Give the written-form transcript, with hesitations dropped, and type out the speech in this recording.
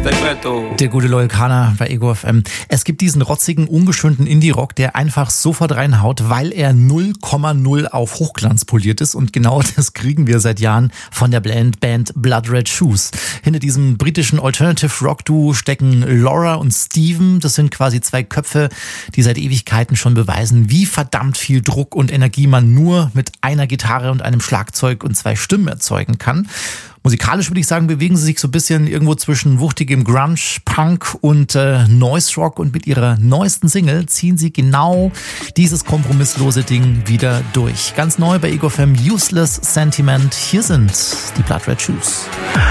Der gute Loyal Kana bei Ego FM. Es gibt diesen rotzigen, ungeschönten Indie-Rock, der einfach sofort reinhaut, weil er 0,0 auf Hochglanz poliert ist. Und genau das kriegen wir seit Jahren von der Band Blood Red Shoes. Hinter diesem britischen Alternative-Rock-Duo stecken Laura und Steven. Das sind quasi zwei Köpfe, die seit Ewigkeiten schon beweisen, wie verdammt viel Druck und Energie man nur mit einer Gitarre und einem Schlagzeug und zwei Stimmen erzeugen kann. Musikalisch würde ich sagen, bewegen sie sich so ein bisschen irgendwo zwischen wuchtigem Grunge, Punk und Noise Rock, und mit ihrer neuesten Single ziehen sie genau dieses kompromisslose Ding wieder durch. Ganz neu bei Ego FM, Useless Sentiment. Hier sind die Blood Red Shoes.